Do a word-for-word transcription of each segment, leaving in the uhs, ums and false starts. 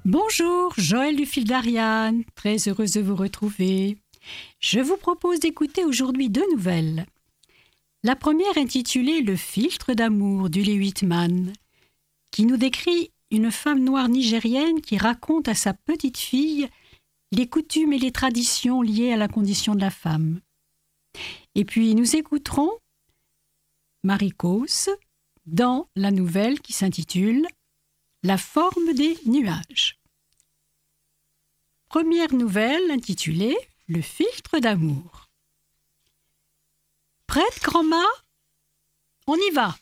Bonjour, Joël du fil d'Ariane, très heureuse de vous retrouver. Je vous propose d'écouter aujourd'hui deux nouvelles. La première intitulée « Le filtre d'amour » d'Ulle Whitman, qui nous décrit une femme noire nigérienne qui raconte à sa petite fille les coutumes et les traditions liées à la condition de la femme. Et puis nous écouterons Marie Causse dans la nouvelle qui s'intitule « La forme des nuages ». Première nouvelle intitulée « Le filtre d'amour ». Prête, grand-ma ? On y va.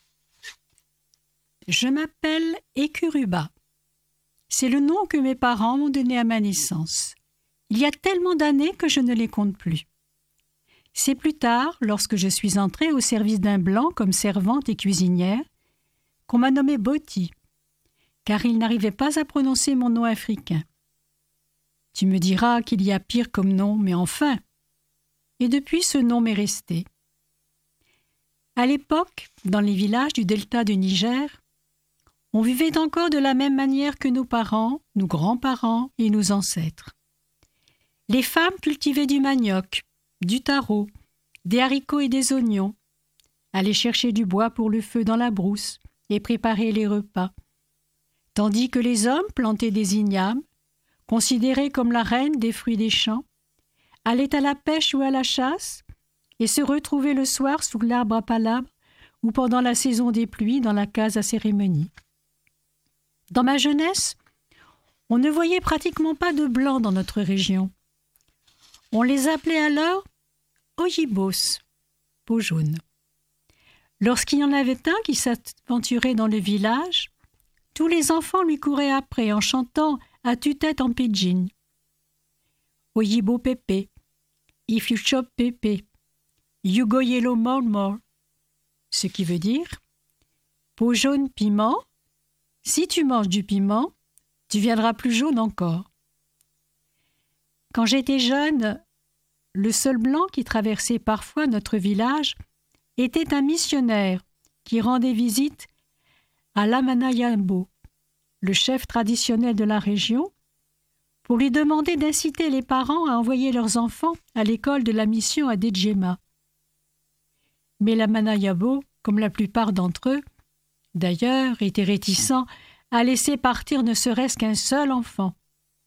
Je m'appelle Écuruba. C'est le nom que mes parents m'ont donné à ma naissance. Il y a tellement d'années que je ne les compte plus. C'est plus tard, lorsque je suis entrée au service d'un blanc comme servante et cuisinière, qu'on m'a nommée Boti, car il n'arrivait pas à prononcer mon nom africain. Tu me diras qu'il y a pire comme nom, mais enfin. Et depuis, ce nom m'est resté. À l'époque, dans les villages du delta du Niger, on vivait encore de la même manière que nos parents, nos grands-parents et nos ancêtres. Les femmes cultivaient du manioc, du taro, des haricots et des oignons, allaient chercher du bois pour le feu dans la brousse et préparer les repas, tandis que les hommes plantaient des ignames, considérés comme la reine des fruits des champs, allaient à la pêche ou à la chasse et se retrouvaient le soir sous l'arbre à palabre ou pendant la saison des pluies dans la case à cérémonie. Dans ma jeunesse, on ne voyait pratiquement pas de blancs dans notre région. On les appelait alors Oyibos, peau jaune. Lorsqu'il y en avait un qui s'aventurait dans le village, tous les enfants lui couraient après en chantant à tue-tête en pidgin. Oyibo Pépé, if you chop Pépé, you go yellow more more. Ce qui veut dire peau jaune piment, si tu manges du piment, tu viendras plus jaune encore. Quand j'étais jeune, le seul blanc qui traversait parfois notre village était un missionnaire qui rendait visite à l'Amanayabo, le chef traditionnel de la région, pour lui demander d'inciter les parents à envoyer leurs enfants à l'école de la mission à Djema. Mais l'Amanayabo, comme la plupart d'entre eux, d'ailleurs, était réticent à laisser partir ne serait-ce qu'un seul enfant.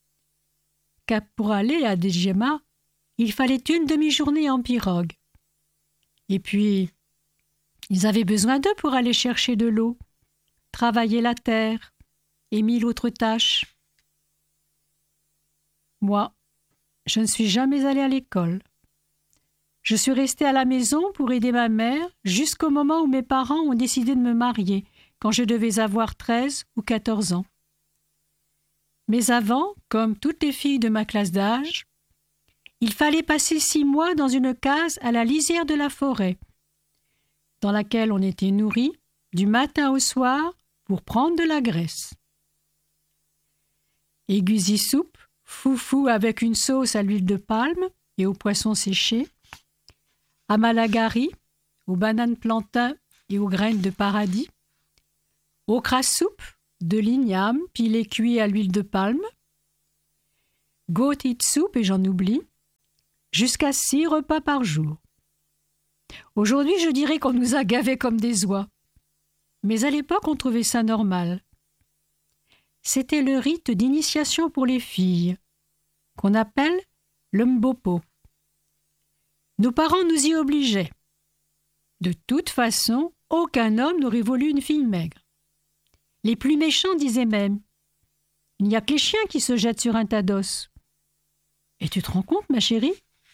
Car pour aller à Djema, il fallait une demi-journée en pirogue. Et puis, ils avaient besoin d'eux pour aller chercher de l'eau, travailler la terre et mille autres tâches. Moi, je ne suis jamais allée à l'école. Je suis restée à la maison pour aider ma mère jusqu'au moment où mes parents ont décidé de me marier, quand je devais avoir treize ou quatorze ans. Mais avant, comme toutes les filles de ma classe d'âge, il fallait passer six mois dans une case à la lisière de la forêt, dans laquelle on était nourri du matin au soir pour prendre de la graisse. Aiguisie soupe, foufou avec une sauce à l'huile de palme et aux poissons séchés, amalagari, aux bananes plantains et aux graines de paradis, okra soupe, de l'igname pilé cuit à l'huile de palme, goat eat soupe et j'en oublie, jusqu'à six repas par jour. Aujourd'hui, je dirais qu'on nous a gavés comme des oies. Mais à l'époque, on trouvait ça normal. C'était le rite d'initiation pour les filles, qu'on appelle le mbopo. Nos parents nous y obligeaient. De toute façon, aucun homme n'aurait voulu une fille maigre. Les plus méchants disaient même « Il n'y a que les chiens qui se jettent sur un tas d'os. » Et tu te rends compte, ma chérie ?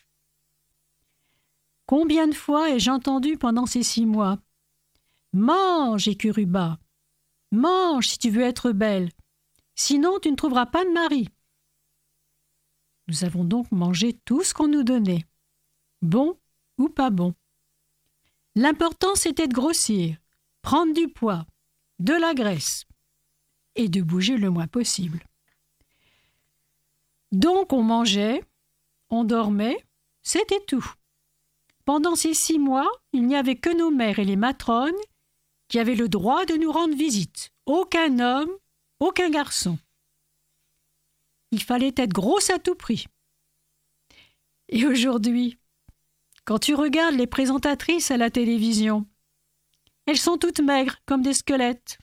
Combien de fois ai-je entendu pendant ces six mois « Mange, Écuruba, mange si tu veux être belle, sinon tu ne trouveras pas de mari. » Nous avons donc mangé tout ce qu'on nous donnait, bon ou pas bon. L'important, c'était de grossir, prendre du poids, de la graisse et de bouger le moins possible. Donc on mangeait, on dormait, c'était tout. Pendant ces six mois, il n'y avait que nos mères et les matrones qui avaient le droit de nous rendre visite. Aucun homme, aucun garçon. il fallait être grosse à tout prix. Et aujourd'hui, quand tu regardes les présentatrices à la télévision, elles sont toutes maigres comme des squelettes.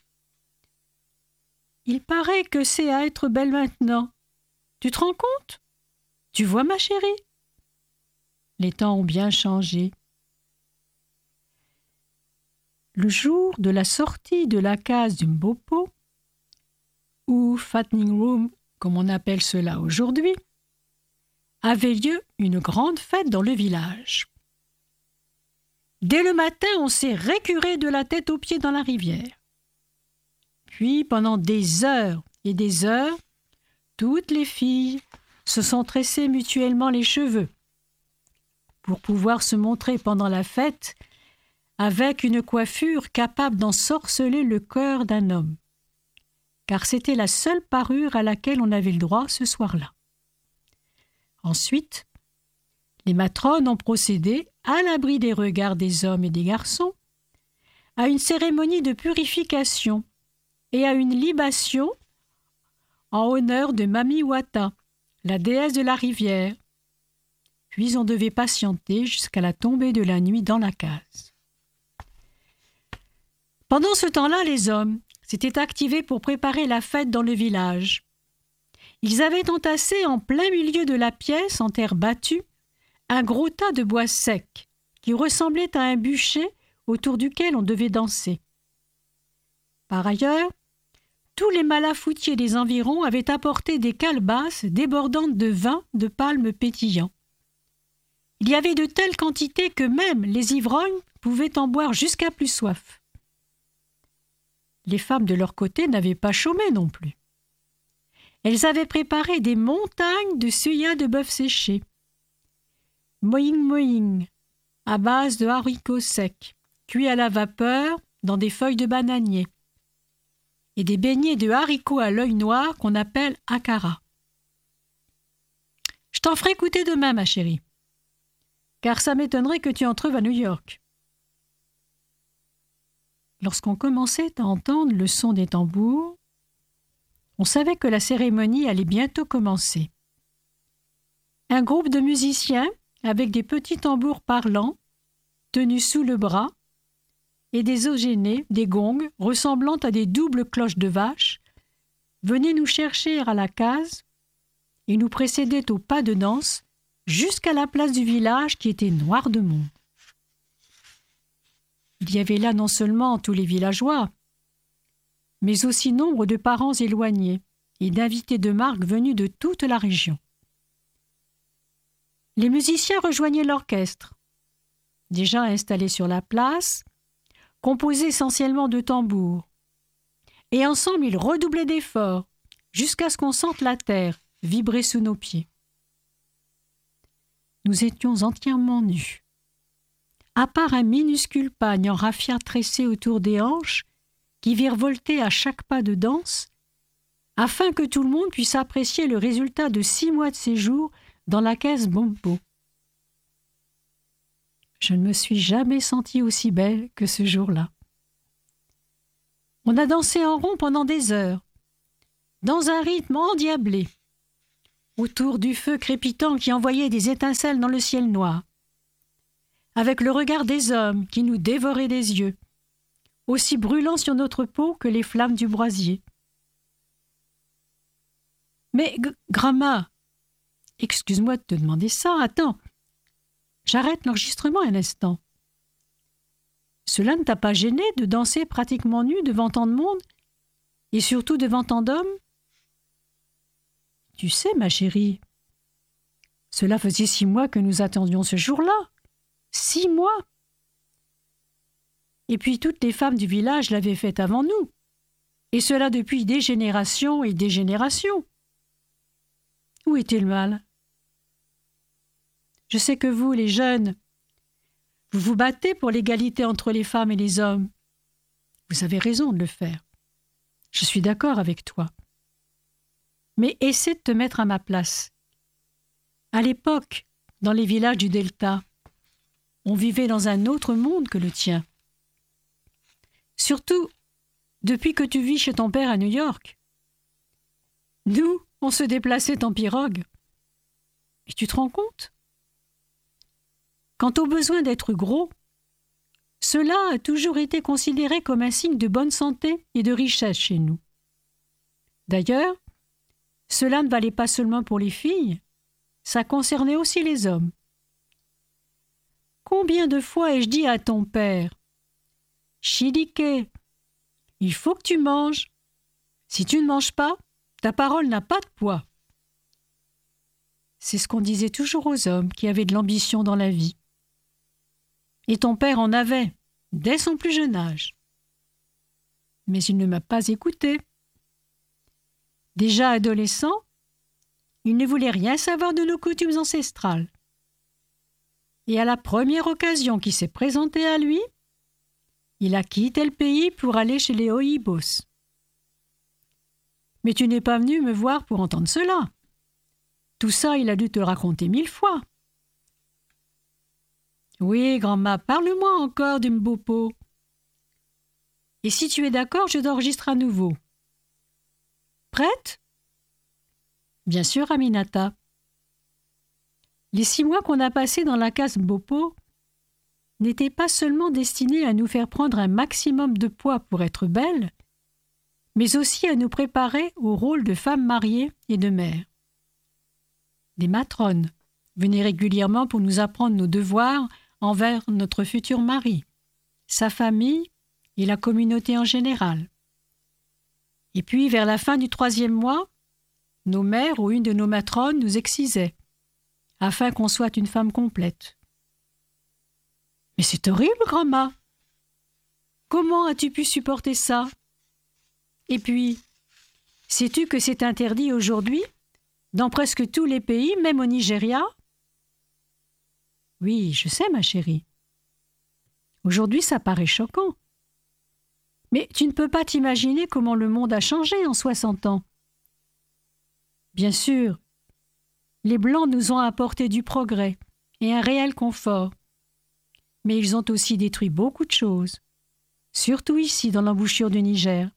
Il paraît que c'est à être belle maintenant. Tu te rends compte? Tu vois, ma chérie? Les temps ont bien changé. Le jour de la sortie de la case du Mbopo, ou fattening room, comme on appelle cela aujourd'hui, avait lieu une grande fête dans le village. Dès le matin, on s'est récuré de la tête aux pieds dans la rivière. Puis, pendant des heures et des heures, toutes les filles se sont tressées mutuellement les cheveux pour pouvoir se montrer pendant la fête avec une coiffure capable d'ensorceler le cœur d'un homme, car c'était la seule parure à laquelle on avait le droit ce soir-là. Ensuite, les matrones ont procédé, à l'abri des regards des hommes et des garçons, à une cérémonie de purification et à une libation en honneur de Mami Wata, la déesse de la rivière. Puis on devait patienter jusqu'à la tombée de la nuit dans la case. Pendant ce temps-là, les hommes s'étaient activés pour préparer la fête dans le village. Ils avaient entassé en plein milieu de la pièce, en terre battue, un gros tas de bois sec qui ressemblait à un bûcher autour duquel on devait danser. Par ailleurs, tous les malafoutiers des environs avaient apporté des calebasses débordantes de vin de palmes pétillants. Il y avait de telles quantités que même les ivrognes pouvaient en boire jusqu'à plus soif. Les femmes de leur côté n'avaient pas chômé non plus. Elles avaient préparé des montagnes de suya de bœuf séché, moing moing, à base de haricots secs, cuits à la vapeur dans des feuilles de bananier, et des beignets de haricots à l'œil noir qu'on appelle akara. Je t'en ferai goûter demain, ma chérie, car ça m'étonnerait que tu en trouves à New York. Lorsqu'on commençait à entendre le son des tambours, on savait que la cérémonie allait bientôt commencer. Un groupe de musiciens, avec des petits tambours parlants, tenus sous le bras, et des ogénés, des gongs, ressemblant à des doubles cloches de vache, venaient nous chercher à la case et nous précédaient au pas de danse jusqu'à la place du village qui était noire de monde. Il y avait là non seulement tous les villageois, mais aussi nombre de parents éloignés et d'invités de marque venus de toute la région. Les musiciens rejoignaient l'orchestre, déjà installé sur la place, composé essentiellement de tambours, et ensemble ils redoublaient d'efforts jusqu'à ce qu'on sente la terre vibrer sous nos pieds. Nous étions entièrement nus, à part un minuscule pagne en raffia tressé autour des hanches qui virevoltait à chaque pas de danse, afin que tout le monde puisse apprécier le résultat de six mois de séjour dans la caisse Bompo. Je ne me suis jamais sentie aussi belle que ce jour-là. On a dansé en rond pendant des heures, dans un rythme endiablé, autour du feu crépitant qui envoyait des étincelles dans le ciel noir, avec le regard des hommes qui nous dévoraient des yeux, aussi brûlant sur notre peau que les flammes du brasier. Mais, g- Grandma, excuse-moi de te demander ça, attends, j'arrête l'enregistrement un instant. Cela ne t'a pas gêné de danser pratiquement nu devant tant de monde, et surtout devant tant d'hommes? Tu sais, ma chérie, cela faisait six mois que nous attendions ce jour-là. Six mois! Et puis toutes les femmes du village l'avaient fait avant nous, et cela depuis des générations et des générations. Où était le mal? Je sais que vous, les jeunes, vous vous battez pour l'égalité entre les femmes et les hommes. Vous avez raison de le faire. Je suis d'accord avec toi. Mais essaie de te mettre à ma place. À l'époque, dans les villages du Delta, on vivait dans un autre monde que le tien. Surtout depuis que tu vis chez ton père à New York. Nous, on se déplaçait en pirogue. Et tu te rends compte? Quant au besoin d'être gros, cela a toujours été considéré comme un signe de bonne santé et de richesse chez nous. D'ailleurs, cela ne valait pas seulement pour les filles, ça concernait aussi les hommes. Combien de fois ai-je dit à ton père « Chidike, il faut que tu manges. Si tu ne manges pas, ta parole n'a pas de poids. » C'est ce qu'on disait toujours aux hommes qui avaient de l'ambition dans la vie. Et ton père en avait, dès son plus jeune âge. Mais il ne m'a pas écouté. Déjà adolescent, il ne voulait rien savoir de nos coutumes ancestrales. Et à la première occasion qui s'est présentée à lui, il a quitté le pays pour aller chez les Oïbos. Mais tu n'es pas venu me voir pour entendre cela. Tout ça, il a dû te le raconter mille fois. Oui, grand-ma, parle-moi encore du Mbopo. Et si tu es d'accord, je t'enregistre à nouveau. Prête? Bien sûr, Aminata. Les six mois qu'on a passés dans la case Mbopo n'étaient pas seulement destinés à nous faire prendre un maximum de poids pour être belles, mais aussi à nous préparer au rôle de femmes mariées et de mères. Des matrones venaient régulièrement pour nous apprendre nos devoirs envers notre futur mari, sa famille et la communauté en général. Et puis, vers la fin du troisième mois, nos mères ou une de nos matrones nous excisaient, afin qu'on soit une femme complète. Mais c'est horrible, grand-ma. Comment as-tu pu supporter ça? Et puis, sais-tu que c'est interdit aujourd'hui, dans presque tous les pays, même au Nigeria? Oui, je sais, ma chérie. Aujourd'hui, ça paraît choquant. Mais tu ne peux pas t'imaginer comment le monde a changé en soixante ans. Bien sûr, les Blancs nous ont apporté du progrès et un réel confort. Mais ils ont aussi détruit beaucoup de choses, surtout ici dans l'embouchure du Niger.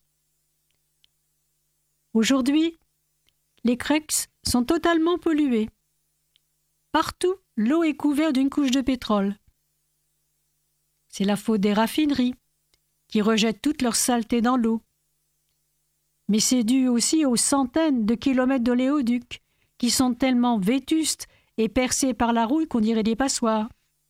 Aujourd'hui, les creeks sont totalement pollués. Partout, l'eau est couverte d'une couche de pétrole. C'est la faute des raffineries, qui rejettent toute leur saleté dans l'eau. Mais c'est dû aussi aux centaines de kilomètres d'oléoducs, qui sont tellement vétustes et percés par la rouille qu'on dirait des passoires.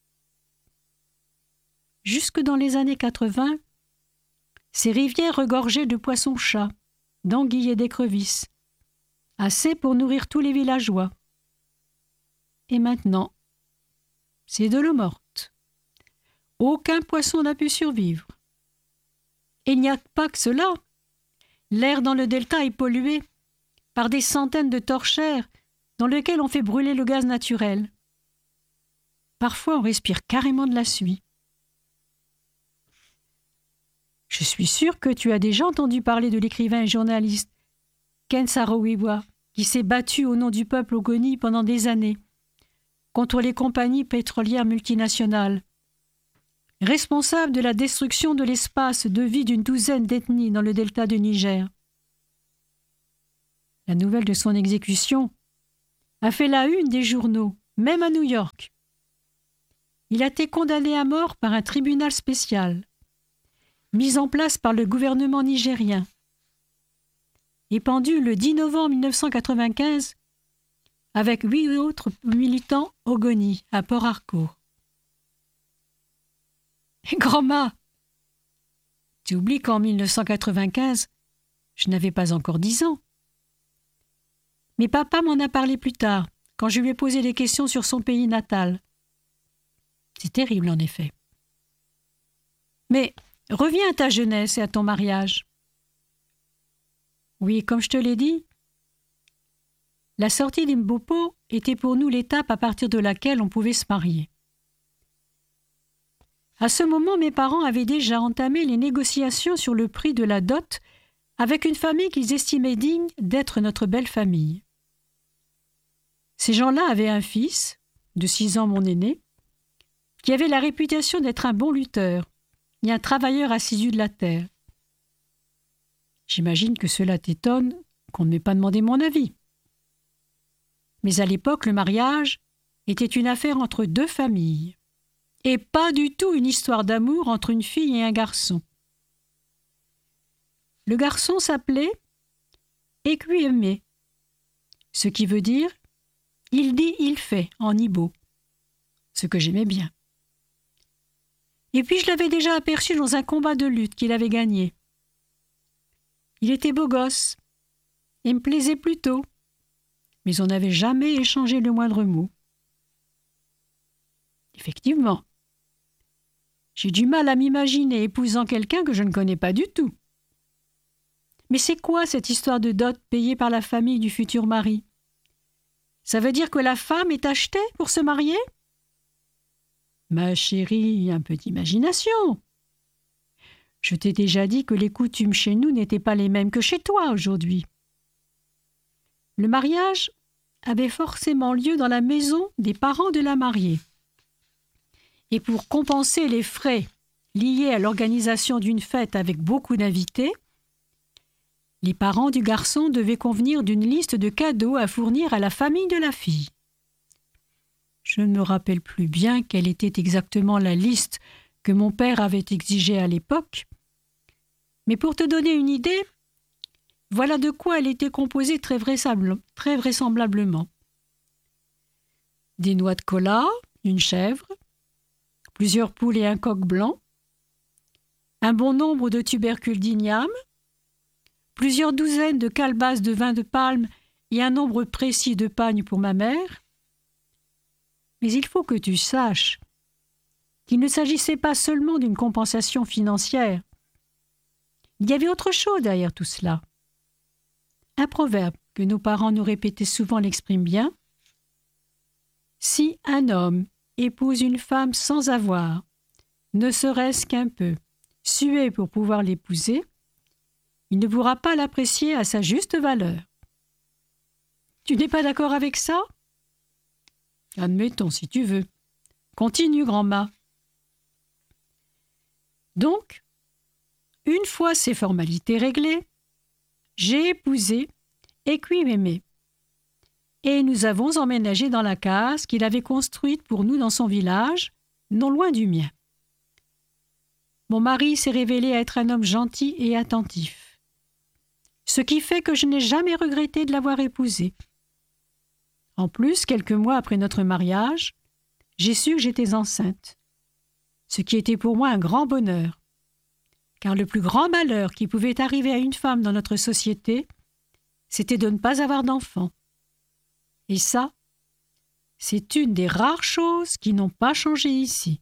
Jusque dans les années quatre-vingts, ces rivières regorgeaient de poissons-chats, d'anguilles et d'écrevisses, assez pour nourrir tous les villageois. Et maintenant, c'est de l'eau morte. Aucun poisson n'a pu survivre. Et il n'y a pas que cela. L'air dans le delta est pollué par des centaines de torchères dans lesquelles on fait brûler le gaz naturel. Parfois, on respire carrément de la suie. Je suis sûre que tu as déjà entendu parler de l'écrivain et journaliste Ken Saro-Wiwa, qui s'est battu au nom du peuple ogoni pendant des années contre les compagnies pétrolières multinationales, responsable de la destruction de l'espace de vie d'une douzaine d'ethnies dans le delta du Niger. La nouvelle de son exécution a fait la une des journaux, même à New York. Il a été condamné à mort par un tribunal spécial, mis en place par le gouvernement nigérien, et pendu le dix novembre mille neuf cent quatre-vingt-quinze avec huit autres militants ogoni à Port Harcourt. Grand-ma, tu oublies qu'en mille neuf cent quatre-vingt-quinze, je n'avais pas encore dix ans. Mais papa m'en a parlé plus tard, quand je lui ai posé des questions sur son pays natal. C'est terrible, en effet. Mais reviens à ta jeunesse et à ton mariage. Oui, comme je te l'ai dit, la sortie d'Imbopo était pour nous l'étape à partir de laquelle on pouvait se marier. À ce moment, mes parents avaient déjà entamé les négociations sur le prix de la dot avec une famille qu'ils estimaient digne d'être notre belle famille. Ces gens-là avaient un fils, de six ans mon aîné, qui avait la réputation d'être un bon lutteur et un travailleur assidu de la terre. J'imagine que cela t'étonne qu'on ne m'ait pas demandé mon avis. Mais à l'époque, le mariage était une affaire entre deux familles, et pas du tout une histoire d'amour entre une fille et un garçon. Le garçon s'appelait Ekwueme, ce qui veut dire « il dit, il fait » en Igbo, ce que j'aimais bien. Et puis je l'avais déjà aperçu dans un combat de lutte qu'il avait gagné. Il était beau gosse et me plaisait plutôt, mais on n'avait jamais échangé le moindre mot. Effectivement, j'ai du mal à m'imaginer épousant quelqu'un que je ne connais pas du tout. Mais c'est quoi cette histoire de dot payée par la famille du futur mari? Ça veut dire que la femme est achetée pour se marier? Ma chérie, un peu d'imagination. Je t'ai déjà dit que les coutumes chez nous n'étaient pas les mêmes que chez toi aujourd'hui. Le mariage avait forcément lieu dans la maison des parents de la mariée. Et pour compenser les frais liés à l'organisation d'une fête avec beaucoup d'invités, les parents du garçon devaient convenir d'une liste de cadeaux à fournir à la famille de la fille. Je ne me rappelle plus bien quelle était exactement la liste que mon père avait exigée à l'époque, mais pour te donner une idée, voilà de quoi elle était composée très, vraisemblable, très vraisemblablement. Des noix de cola, une chèvre, plusieurs poules et un coq blanc, un bon nombre de tubercules d'igname, plusieurs douzaines de calebasses de vin de palme et un nombre précis de pagnes pour ma mère. Mais il faut que tu saches qu'il ne s'agissait pas seulement d'une compensation financière. Il y avait autre chose derrière tout cela. Un proverbe que nos parents nous répétaient souvent l'exprime bien. Si un homme épouse une femme sans avoir, ne serait-ce qu'un peu, sué pour pouvoir l'épouser, il ne pourra pas l'apprécier à sa juste valeur. Tu n'es pas d'accord avec ça? Admettons, si tu veux. Continue, grand-mâ. Donc, une fois ces formalités réglées, j'ai épousé Ekwueme et nous avons emménagé dans la case qu'il avait construite pour nous dans son village, non loin du mien. Mon mari s'est révélé être un homme gentil et attentif, ce qui fait que je n'ai jamais regretté de l'avoir épousé. En plus, quelques mois après notre mariage, j'ai su que j'étais enceinte, ce qui était pour moi un grand bonheur, car le plus grand malheur qui pouvait arriver à une femme dans notre société, c'était de ne pas avoir d'enfant. Et ça, c'est une des rares choses qui n'ont pas changé ici.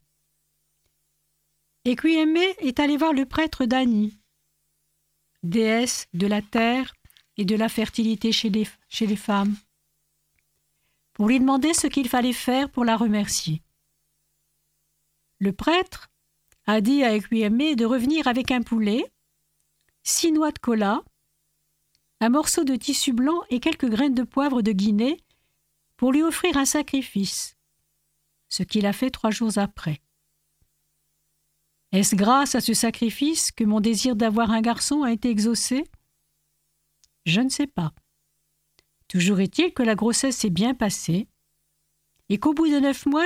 Ekwueme est allé voir le prêtre Dani, déesse de la terre et de la fertilité chez les, chez les femmes, pour lui demander ce qu'il fallait faire pour la remercier. Le prêtre a dit à Ekwueme de revenir avec un poulet, six noix de cola, un morceau de tissu blanc et quelques graines de poivre de Guinée pour lui offrir un sacrifice, ce qu'il a fait trois jours après. Est-ce grâce à ce sacrifice que mon désir d'avoir un garçon a été exaucé? Je ne sais pas. Toujours est-il que la grossesse s'est bien passée et qu'au bout de neuf mois,